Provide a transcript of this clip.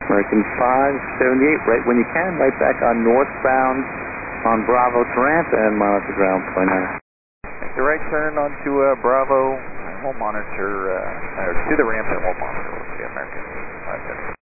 American 578, right when you can, right back on northbound on Bravo to ramp and monitor ground point now. Make the right turn onto Bravo, and we'll monitor, to the ramp and we'll monitor with the American 578.